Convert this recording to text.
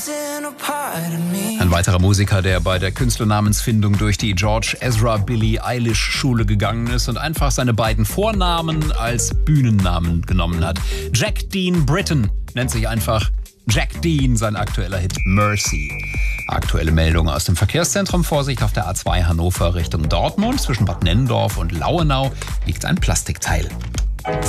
Ein weiterer Musiker, der bei der Künstlernamensfindung durch die George Ezra Billie Eilish Schule gegangen ist und einfach seine beiden Vornamen als Bühnennamen genommen hat. Jack Dean Britton nennt sich einfach Jack Dean, sein aktueller Hit Mercy. Aktuelle Meldung aus dem Verkehrszentrum. Vorsicht auf der A2 Hannover Richtung Dortmund. Zwischen Bad Nennendorf und Lauenau liegt ein Plastikteil.